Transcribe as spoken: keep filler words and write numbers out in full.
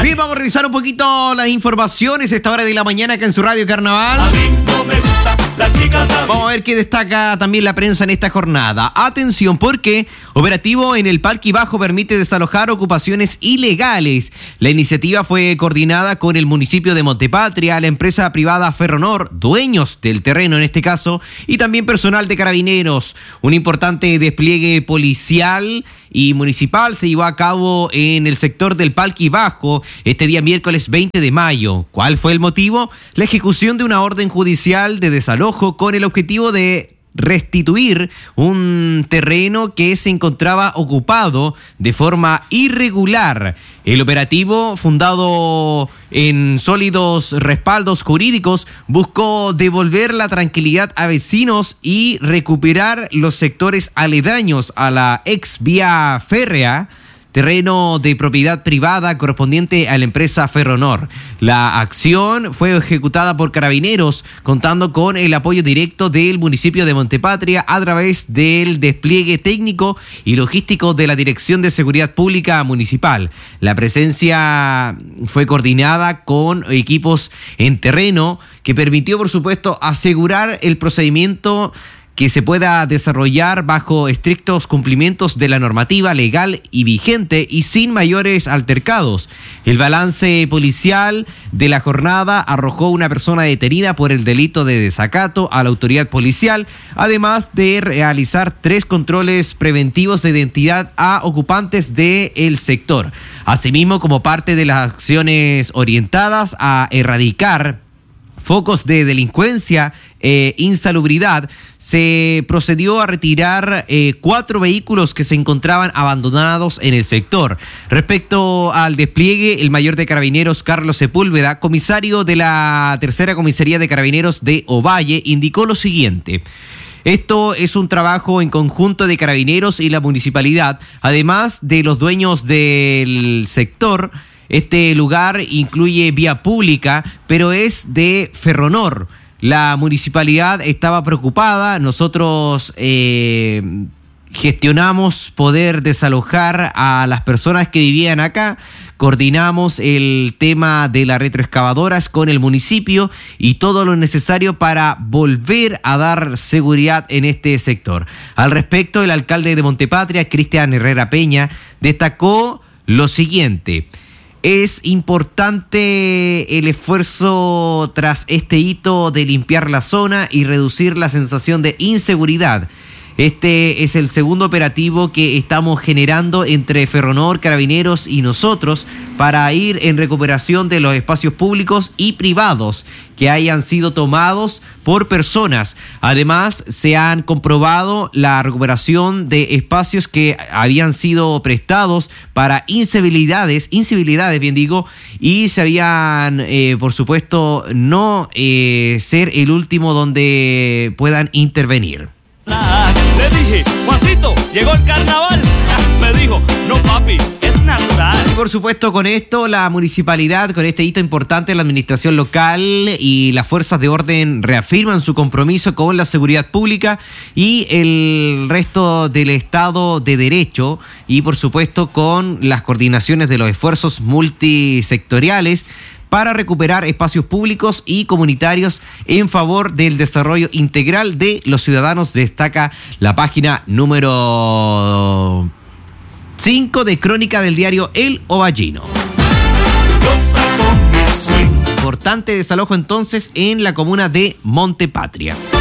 Bien, vamos a revisar un poquito las informaciones a esta hora de la mañana acá en su Radio Carnaval. A mí no me gusta la chica también. Vamos a ver qué destaca también la prensa en esta jornada. Atención, porque operativo en el Palqui Bajo permite desalojar ocupaciones ilegales. La iniciativa fue coordinada con el municipio de Montepatria, la empresa privada Ferronor, dueños del terreno en este caso, y también personal de Carabineros. Un importante despliegue policial y municipal se llevó a cabo en el sector del Palqui Bajo este día miércoles veinte de mayo. ¿Cuál fue el motivo? La ejecución de una orden judicial de desalojo con el objetivo de restituir un terreno que se encontraba ocupado de forma irregular. El operativo, fundado en sólidos respaldos jurídicos, buscó devolver la tranquilidad a vecinos y recuperar los sectores aledaños a la ex vía férrea, terreno de propiedad privada correspondiente a la empresa Ferronor. La acción fue ejecutada por Carabineros, contando con el apoyo directo del municipio de Montepatria a través del despliegue técnico y logístico de la Dirección de Seguridad Pública Municipal. La presencia fue coordinada con equipos en terreno que permitió, por supuesto, asegurar el procedimiento que se pueda desarrollar bajo estrictos cumplimientos de la normativa legal y vigente y sin mayores altercados. El balance policial de la jornada arrojó una persona detenida por el delito de desacato a la autoridad policial, además de realizar tres controles preventivos de identidad a ocupantes del sector. Asimismo, como parte de las acciones orientadas a erradicar focos de delincuencia e eh, insalubridad, se procedió a retirar eh, cuatro vehículos que se encontraban abandonados en el sector. Respecto al despliegue, el mayor de Carabineros, Carlos Sepúlveda, comisario de la tercera comisaría de Carabineros de Ovalle, indicó lo siguiente: esto es un trabajo en conjunto de Carabineros y la municipalidad, además de los dueños del sector. Este lugar incluye vía pública, pero es de Ferronor. La municipalidad estaba preocupada. Nosotros eh, gestionamos poder desalojar a las personas que vivían acá. Coordinamos el tema de las retroexcavadoras con el municipio y todo lo necesario para volver a dar seguridad en este sector. Al respecto, el alcalde de Montepatria, Cristian Herrera Peña, destacó lo siguiente: es importante el esfuerzo tras este hito de limpiar la zona y reducir la sensación de inseguridad. Este es el segundo operativo que estamos generando entre Ferronor, Carabineros y nosotros para ir en recuperación de los espacios públicos y privados que hayan sido tomados por personas. Además, se han comprobado la recuperación de espacios que habían sido prestados para incivilidades, incivilidades, bien digo, y se habían, eh, por supuesto, no eh, ser el último donde puedan intervenir. Le dije, Juancito, llegó el carnaval. Me dijo, no papi, es natural. Y por supuesto, con esto la municipalidad, con este hito importante, la administración local y las fuerzas de orden reafirman su compromiso con la seguridad pública y el resto del Estado de Derecho, y por supuesto con las coordinaciones de los esfuerzos multisectoriales para recuperar espacios públicos y comunitarios en favor del desarrollo integral de los ciudadanos, destaca la página número cinco de Crónica del diario El Ovallino. Importante desalojo entonces en la comuna de Montepatria.